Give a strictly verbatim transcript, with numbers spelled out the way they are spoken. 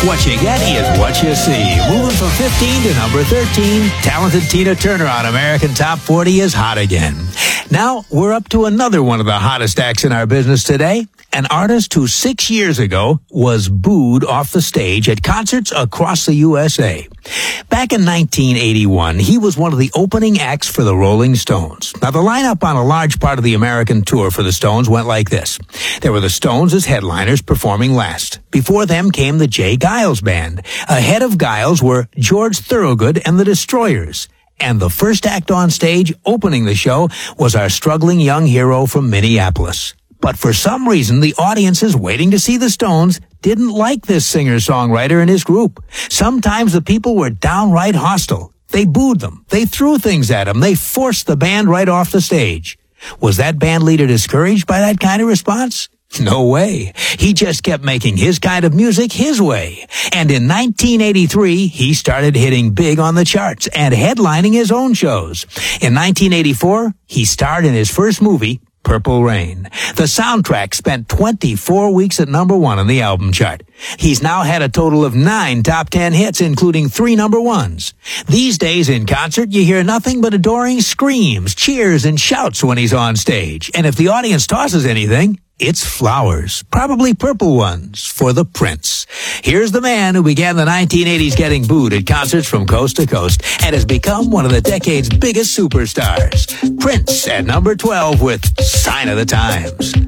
What you get is what you see. Moving from fifteen to number thirteen, talented Tina Turner on American Top forty is hot again. Now, we're up to another one of the hottest acts in our business today. An artist who six years ago was booed off the stage at concerts across the U S A. Back in nineteen eighty-one, he was one of the opening acts for the Rolling Stones. Now, the lineup on a large part of the American tour for the Stones went like this. There were the Stones as headliners performing last. Before them came the Jay Giles Band. Ahead of Giles were George Thorogood and the Destroyers. And the first act on stage opening the show was our struggling young hero from Minneapolis. But for some reason, the audiences waiting to see the Stones didn't like this singer-songwriter and his group. Sometimes the people were downright hostile. They booed them. They threw things at them. They forced the band right off the stage. Was that band leader discouraged by that kind of response? No way. He just kept making his kind of music his way. And in nineteen eighty-three, he started hitting big on the charts and headlining his own shows. In nineteen eighty-four, he starred in his first movie, Purple Rain. The soundtrack spent twenty-four weeks at number one on the album chart. He's now had a total of nine top ten hits, including three number ones. These days in concert, you hear nothing but adoring screams, cheers, and shouts when he's on stage. And if the audience tosses anything, it's flowers, probably purple ones, for the Prince. Here's the man who began the nineteen eighties getting booed at concerts from coast to coast and has become one of the decade's biggest superstars. Prince at number twelve with Sign of the Times.